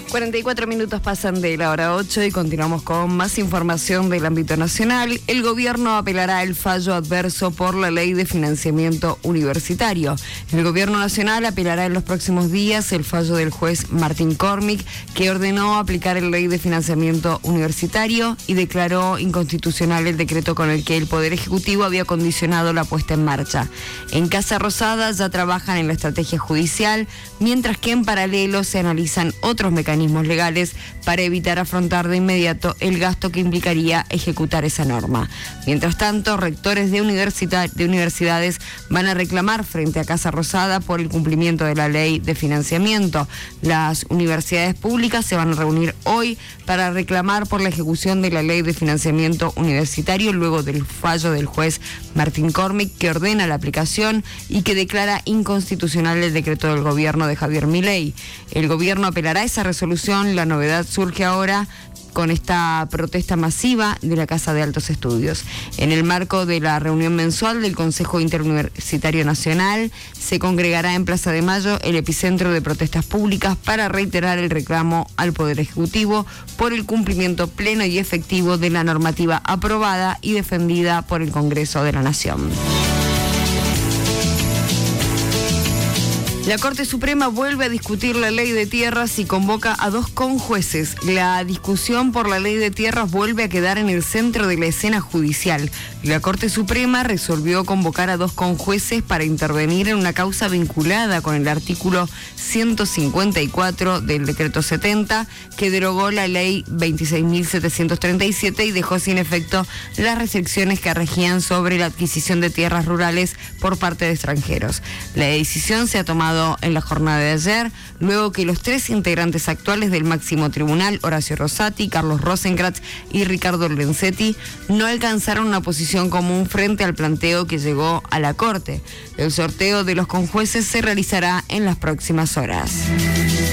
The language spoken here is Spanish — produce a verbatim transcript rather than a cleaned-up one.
cuarenta y cuatro minutos pasan de la hora ocho y continuamos con más información del ámbito nacional. El gobierno apelará el fallo adverso por la ley de financiamiento universitario. El gobierno nacional apelará en los próximos días el fallo del juez Martín Cormick, que ordenó aplicar la ley de financiamiento universitario y declaró inconstitucional el decreto con el que el Poder Ejecutivo había condicionado la puesta en marcha. En Casa Rosada ya trabajan en la estrategia judicial, mientras que en paralelo se analizan otros mecanismos legales para evitar afrontar de inmediato el gasto que implicaría ejecutar esa norma. Mientras tanto, rectores de, universidad, de universidades van a reclamar frente a Casa Rosada por el cumplimiento de la ley de financiamiento. Las universidades públicas se van a reunir hoy para reclamar por la ejecución de la ley de financiamiento universitario luego del fallo del juez Martín Cormick, que ordena la aplicación y que declara inconstitucional el decreto del gobierno de Javier Milei. El gobierno apelará a esa resolución. La novedad surge ahora con esta protesta masiva de la Casa de Altos Estudios. En el marco de la reunión mensual del Consejo Interuniversitario Nacional, se congregará en Plaza de Mayo, el epicentro de protestas públicas, para reiterar el reclamo al Poder Ejecutivo por el cumplimiento pleno y efectivo de la normativa aprobada y defendida por el Congreso de la Nación. La Corte Suprema vuelve a discutir la ley de tierras y convoca a dos conjueces. La discusión por la ley de tierras vuelve a quedar en el centro de la escena judicial. La Corte Suprema resolvió convocar a dos conjueces para intervenir en una causa vinculada con el artículo ciento cincuenta y cuatro del decreto setenta, que derogó la ley veintiséis mil setecientos treinta y siete y dejó sin efecto las restricciones que regían sobre la adquisición de tierras rurales por parte de extranjeros. La decisión se ha tomado en la jornada de ayer, luego que los tres integrantes actuales del máximo tribunal, Horacio Rosati, Carlos Rosenkratz y Ricardo Lorenzetti, no alcanzaron una posición común frente al planteo que llegó a la Corte. El sorteo de los conjueces se realizará en las próximas horas.